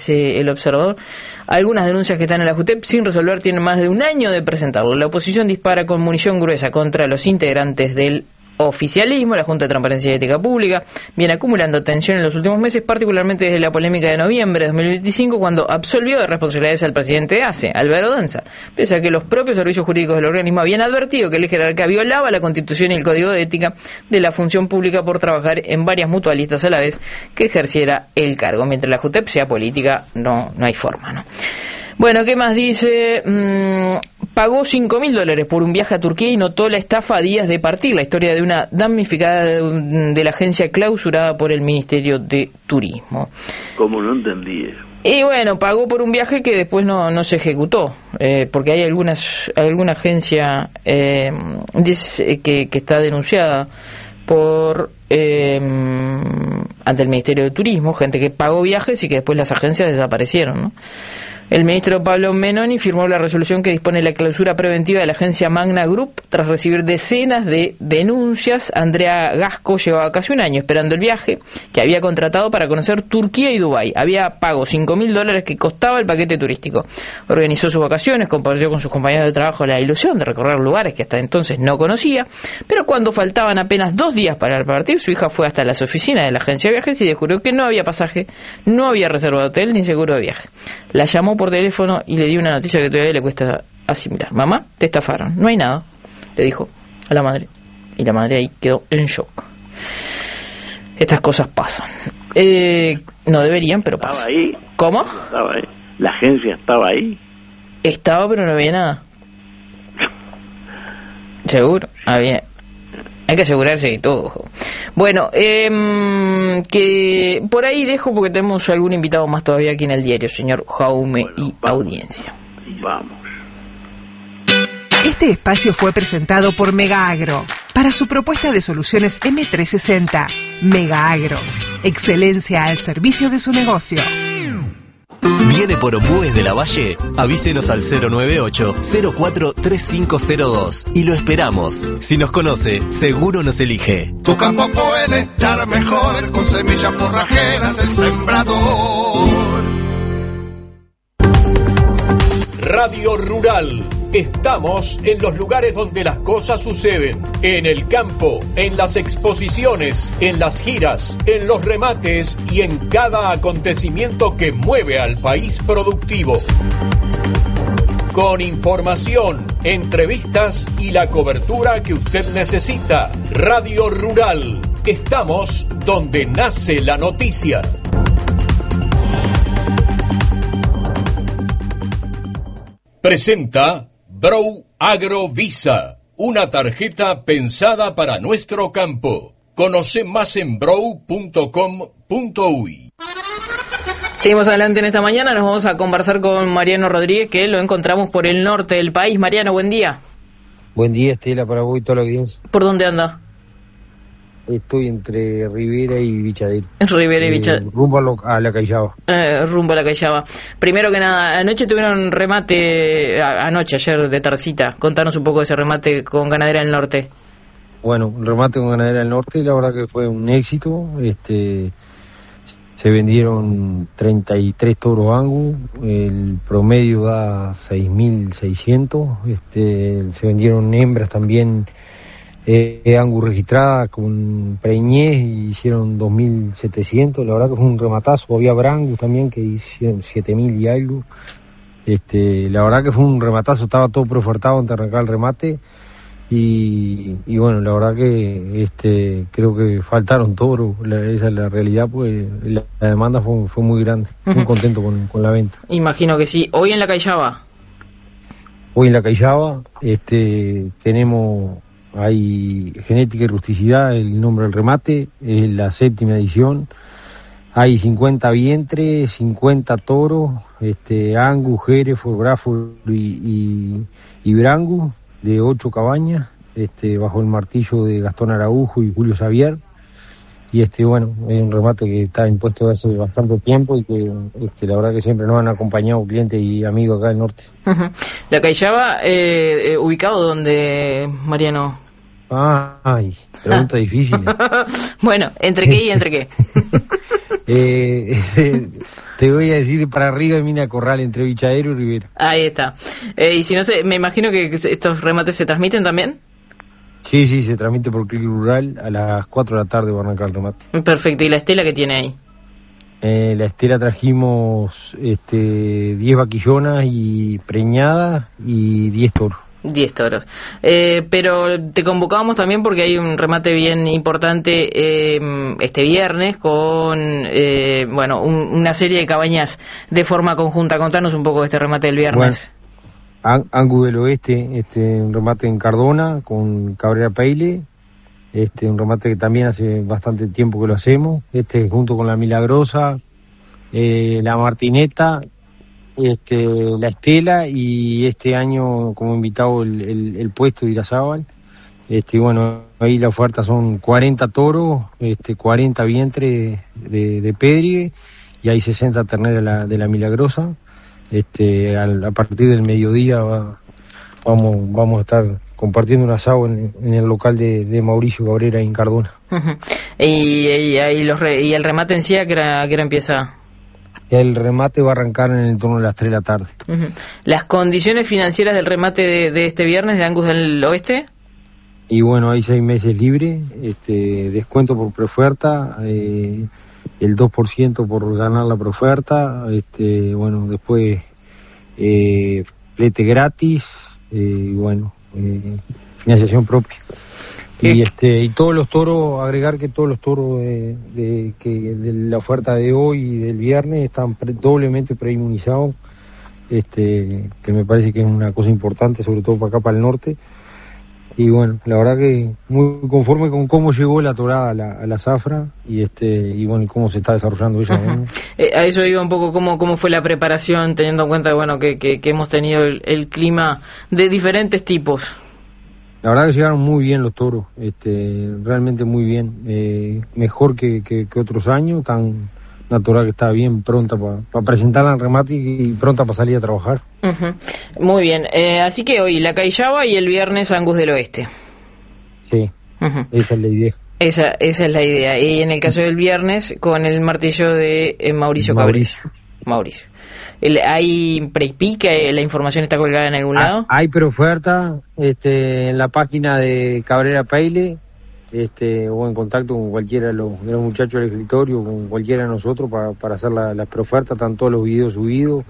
dice el observador. Algunas denuncias que están en la JUTEP sin resolver tienen más de un año de presentarlo. La oposición dispara con munición gruesa contra los integrantes del oficialismo. La Junta de Transparencia y Ética Pública viene acumulando tensión en los últimos meses, particularmente desde la polémica de noviembre de 2025, cuando absolvió de responsabilidades al presidente de ACE, Álvaro Danza, pese a que los propios servicios jurídicos del organismo habían advertido que el jerarca violaba la Constitución y el Código de Ética de la función pública por trabajar en varias mutualistas a la vez que ejerciera el cargo. Mientras la JUTEP sea política, no hay forma, ¿no? Bueno, ¿qué más dice? Pagó $5.000 por un viaje a Turquía y notó la estafa a días de partir. La historia de una damnificada de la agencia clausurada por el Ministerio de Turismo. ¿Cómo no entendí eso? Y bueno, pagó por un viaje que después no se ejecutó, porque hay alguna agencia dice que está denunciada por ante el Ministerio de Turismo, gente que pagó viajes y que después las agencias desaparecieron, ¿no? El ministro Pablo Menoni firmó la resolución que dispone la clausura preventiva de la agencia Magna Group tras recibir decenas de denuncias. Andrea Gasco llevaba casi un año esperando el viaje que había contratado para conocer Turquía y Dubái. Había pago $5.000 que costaba el paquete turístico. Organizó sus vacaciones, compartió con sus compañeros de trabajo la ilusión de recorrer lugares que hasta entonces no conocía, pero cuando faltaban apenas 2 días para partir, su hija fue hasta las oficinas de la agencia de viajes y descubrió que no había pasaje, no había reserva de hotel ni seguro de viaje. La llamó por teléfono y le dio una noticia que todavía le cuesta asimilar. Mamá, te estafaron, no hay nada, le dijo a la madre. Y la madre ahí quedó en shock. Estas cosas pasan. No deberían, pero pasan. ¿Estaba ahí? ¿Cómo? Estaba ahí. ¿La agencia estaba ahí? Estaba, pero no había nada. Seguro, había. Hay que asegurarse de todo. Bueno, que por ahí dejo porque tenemos algún invitado más todavía aquí en el diario, señor Jaume, bueno, y vamos, audiencia. Vamos. Este espacio fue presentado por Mega Agro para su propuesta de soluciones M360. Mega Agro, excelencia al servicio de su negocio. ¿Viene por Ombúes de la Valle? Avísenos al 098-043502 y lo esperamos. Si nos conoce, seguro nos elige. Tu campo puede estar mejor con semillas forrajeras El Sembrador. Radio Rural. Estamos en los lugares donde las cosas suceden. En el campo, en las exposiciones, en las giras, en los remates y en cada acontecimiento que mueve al país productivo. Con información, entrevistas y la cobertura que usted necesita. Radio Rural. Estamos donde nace la noticia. Presenta Brow Agro Visa, una tarjeta pensada para nuestro campo. Conoce más en brow.com.uy. Seguimos adelante en esta mañana, nos vamos a conversar con Mariano Rodríguez, que lo encontramos por el norte del país. Mariano, buen día. Buen día, Estela, para vos y toda la audiencia. ¿Por dónde anda? Estoy entre Rivera y Bichadero. Rivera y Bichadero. Rumbo a la Callaba. Rumbo a la Callaba. Primero que nada, anoche tuvieron remate, ayer de Tarcita. Contanos un poco de ese remate con Ganadera del Norte. Bueno, el remate con Ganadera del Norte, la verdad que fue un éxito. Se vendieron 33 toros Angus, el promedio da 6.600. Se vendieron hembras también. Angus registrada con preñez y hicieron 2.700, la verdad que fue un rematazo. Había Brangus también que hicieron 7.000 y algo. La verdad que fue un rematazo, estaba todo preofertado antes de arrancar el remate y bueno, la verdad que creo que faltaron toros, esa es la realidad, pues la demanda fue muy grande. Muy contento con la venta. Imagino que sí. Hoy en la Callaba. Hoy en la Callaba tenemos... Hay Genética y Rusticidad, el nombre del remate, es la 7ª edición. Hay 50 vientres, 50 toros, Angus, Hereford, Braford y Brangus, de 8 cabañas, bajo el martillo de Gastón Araujo y Julio Xavier. Y bueno, es un remate que está impuesto hace bastante tiempo y que la verdad que siempre nos han acompañado clientes y amigos acá del norte. La Callaba, ubicado donde, Mariano. Ay, pregunta difícil. Bueno, ¿entre qué y entre qué? Te voy a decir para arriba de Mina Corral, entre Bichadero y Rivera. Ahí está. Y si no sé, me imagino que estos remates se transmiten también. Sí, se transmite por Clic Rural a las 4 de la tarde, va a arrancar el remate. Perfecto, ¿y la estela que tiene ahí? La estela trajimos 10 vaquillonas y preñadas y 10 toros. 10 toros. Pero te convocábamos también porque hay un remate bien importante este viernes con una serie de cabañas de forma conjunta. Contanos un poco de este remate del viernes. Bueno, Angus del Oeste, un remate en Cardona con Cabrera Peile. Un remate que también hace bastante tiempo que lo hacemos, junto con la Milagrosa, la Martineta, la Estela, y este año como invitado el puesto de Irazábal. Ahí la oferta son 40 toros, 40 vientres de Pedri, y hay 60 terneras de la Milagrosa. A partir del mediodía vamos a estar compartiendo un asado en el local de Mauricio Cabrera en Cardona. Uh-huh. ¿Y el remate en sí a qué hora empieza? El remate va a arrancar en el torno de las 3 de la tarde. Uh-huh. ¿Las condiciones financieras del remate de este viernes de Angus del Oeste? Y bueno, hay 6 meses libres, descuento por preoferta, el 2% por ganar la preoferta, después flete gratis, financiación propia. Y todos los toros, agregar que todos los toros de la oferta de hoy y del viernes están doblemente preinmunizados, que me parece que es una cosa importante, sobre todo para acá, para el norte. Y bueno, la verdad que muy conforme con cómo llegó la torada a la zafra y cómo se está desarrollando ella. Uh-huh. A eso iba un poco cómo fue la preparación, teniendo en cuenta que hemos tenido el clima de diferentes tipos. La verdad que llegaron muy bien los toros, realmente muy bien, mejor que otros años, una torada que está bien pronta para presentarla al remate y pronta para salir a trabajar. Uh-huh. Muy bien, así que hoy la Callaba y el viernes Angus del Oeste. Sí, uh-huh. Esa es la idea. Esa es la idea. Y en el caso del viernes, con el martillo de Mauricio Cabrera. Mauricio. ¿Hay prepique? ¿La información está colgada en algún lado? Hay preoferta en la página de Cabrera Peile, o en contacto con cualquiera de los muchachos del escritorio, con cualquiera de nosotros para hacer la preoferta. Están todos los videos subidos,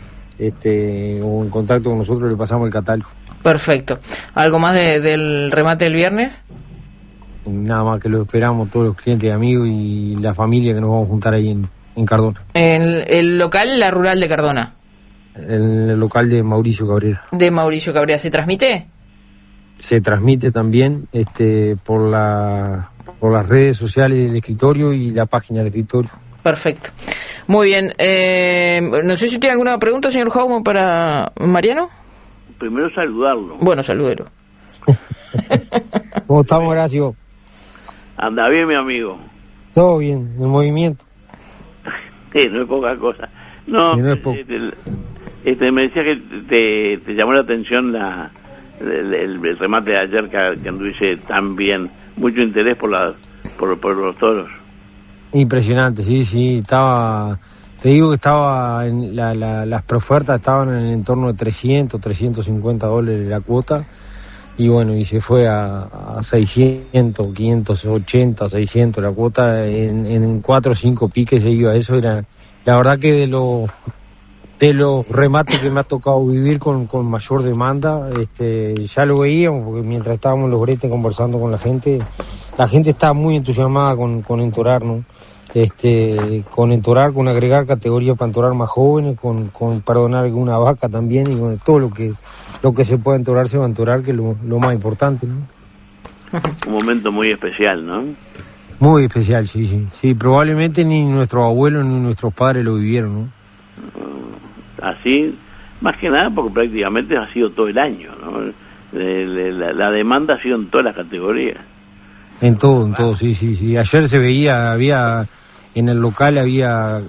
o en contacto con nosotros le pasamos el catálogo. Perfecto. ¿Algo más del remate del viernes? Nada más, que lo esperamos todos los clientes y amigos y la familia que nos vamos a juntar ahí en Cardona. ¿En el local, la rural de Cardona? En el local de Mauricio Cabrera. ¿De Mauricio Cabrera se transmite? Se transmite también por las redes sociales del escritorio y la página del escritorio. Perfecto. Muy bien. No sé si tiene alguna pregunta, señor Jaume, para Mariano. Primero saludarlo. Bueno, saludero. ¿Cómo estamos, Horacio? Anda bien, mi amigo. Todo bien, en movimiento. No es poca cosa. No, no es me decía que te llamó la atención el remate de ayer que anduviste tan bien. Mucho interés por los toros. Impresionante, sí, te digo que estaba en las preofertas estaban en el entorno de $300-350 la cuota, y se fue a 600, 580, 600 la cuota, en 4 o 5 piques se iba. Eso era, la verdad que de los remates que me ha tocado vivir con mayor demanda, ya lo veíamos, porque mientras estábamos en los bretes conversando con la gente está muy entusiasmada con entorar, ¿no? Con entorar, con agregar categorías para entorar más jóvenes, con perdonar alguna vaca también, y todo lo que se pueda entorar se va a entorar, que es lo más importante, ¿no? Un momento muy especial, ¿no? Muy especial, sí, probablemente ni nuestros abuelos ni nuestros padres lo vivieron, ¿no? Así, más que nada porque prácticamente ha sido todo el año, ¿no? La demanda ha sido en todas las categorías. En todo, sí. Ayer se veía, en el local había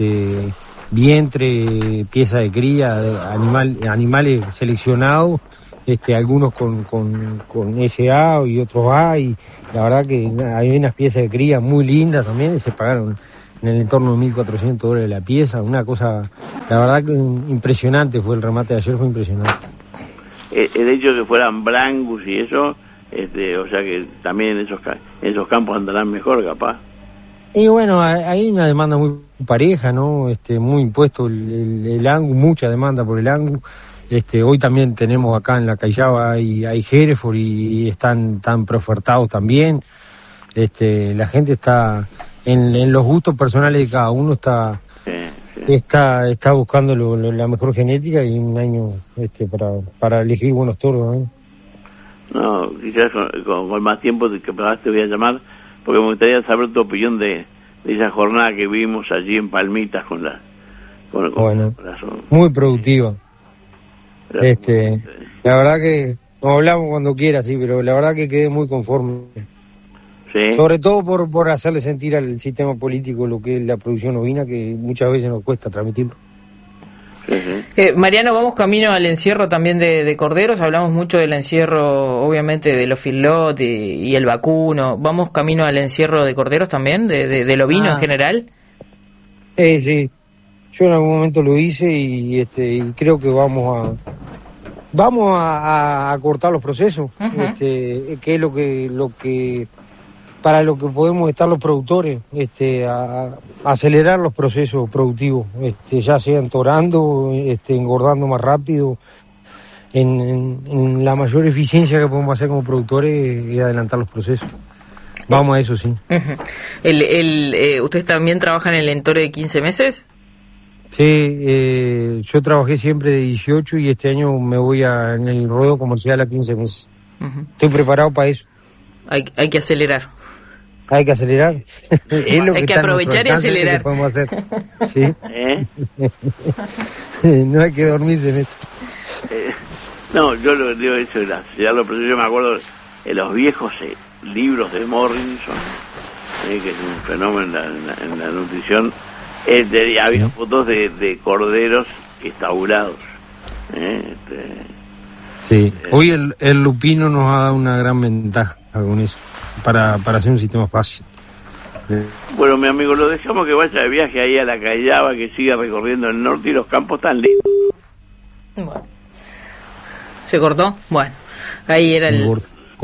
vientre, pieza de cría, animales seleccionados, algunos con SA y otros A, y la verdad que hay unas piezas de cría muy lindas también, y se pagaron en el entorno de $1.400 la pieza, una cosa, la verdad que impresionante fue el remate de ayer, fue impresionante. El hecho de que fueran Brangus y eso, o sea que también en esos campos andarán mejor, capaz. Y bueno, hay una demanda muy pareja, ¿no? Muy impuesto el Angus, mucha demanda por el Angus. Hoy también tenemos acá en la Callaba hay Hereford y están tan preofertados también. La gente está en los gustos personales de cada uno está buscando la mejor genética y un año para elegir buenos toros, ¿no? No, quizás con más tiempo que te voy a llamar, porque me gustaría saber tu opinión de esa jornada que vimos allí en Palmitas bueno, muy productiva. La verdad que nos hablamos cuando quiera, sí, pero la verdad que quedé muy conforme. Sí. Sobre todo por hacerle sentir al sistema político lo que es la producción ovina, que muchas veces nos cuesta transmitirlo. Sí, sí. Mariano, vamos camino al encierro también de corderos. Hablamos mucho del encierro, obviamente, de los feedlot y el vacuno. ¿Vamos camino al encierro de corderos también, del ovino en general? Sí. Yo en algún momento lo hice y creo que vamos a cortar los procesos, uh-huh. Que es lo que para lo que podemos estar los productores, a acelerar los procesos productivos, ya sea entorando, engordando más rápido, en la mayor eficiencia que podemos hacer como productores y adelantar los procesos. Vamos a eso, sí. Uh-huh. ¿Ustedes también trabajan en el entore de 15 meses? Sí, yo trabajé siempre de 18 y este año me voy en el ruedo comercial a 15 meses. Uh-huh. Estoy preparado para eso. Hay que acelerar. Hay que acelerar. Es lo hay que aprovechar y acelerar. Que podemos hacer. ¿Sí? No hay que dormirse en esto. No, yo lo que digo es acelerar los procesos. Yo me acuerdo de los viejos libros de Morrison, que es un fenómeno en la nutrición. Había fotos de corderos instaurados. Sí, hoy el lupino nos ha dado una gran ventaja con eso, para hacer un sistema fácil. Bueno, mi amigo, lo dejamos que vaya de viaje ahí a la Callaba, que siga recorriendo el norte y los campos tan lindos. Bueno. ¿Se cortó? Bueno, ahí era el...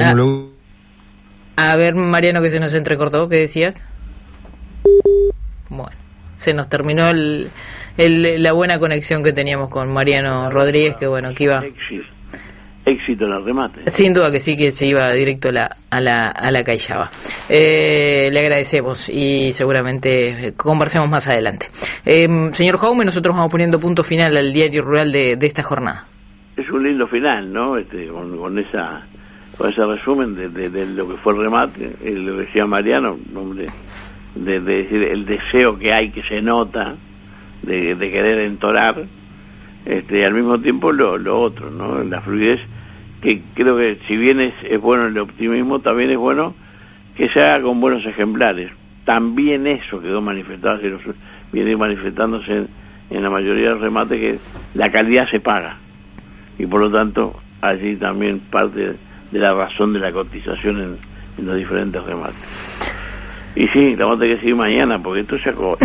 A ver, Mariano, que se nos entrecortó, ¿qué decías? Bueno, se nos terminó la buena conexión que teníamos con Mariano Rodríguez, que bueno, que iba... Éxito en el remate. Sin duda que sí, que se iba directo a la Callaba. Le agradecemos y seguramente conversemos más adelante. Señor Jaume, nosotros vamos poniendo punto final al diario rural de esta jornada. Es un lindo final, ¿no? Con ese resumen de lo que fue el remate, lo que decía Mariano, hombre, de decir el deseo que hay, que se nota, de querer entorar, al mismo tiempo lo otro, ¿no? La fluidez, que creo que si bien es bueno el optimismo, también es bueno que se haga con buenos ejemplares. También eso quedó manifestado, viene manifestándose en la mayoría del remate, que la calidad se paga, y por lo tanto allí también parte de la razón de la cotización en los diferentes remates. Y sí, la vamos a tener que seguir mañana, porque esto se acabó.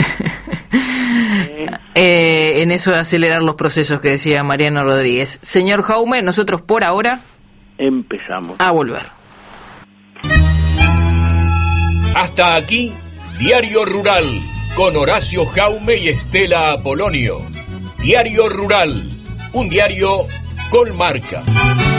En eso de acelerar los procesos que decía Mariano Rodríguez. Señor Jaume, nosotros por ahora empezamos a volver. Hasta aquí, Diario Rural, con Horacio Jaume y Estela Apolonio. Diario Rural, un diario con marca.